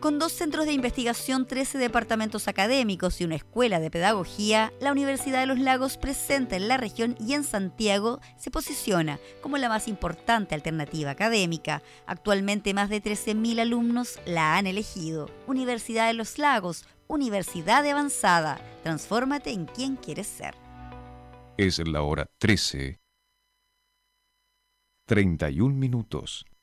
Con 2 centros de investigación, 13 departamentos académicos y una escuela de pedagogía, la Universidad de los Lagos, presente en la región y en Santiago, se posiciona como la más importante alternativa académica. Actualmente más de 13.000 alumnos la han elegido. Universidad de los Lagos, universidad de avanzada. Transfórmate en quien quieres ser. Es la hora 13:31.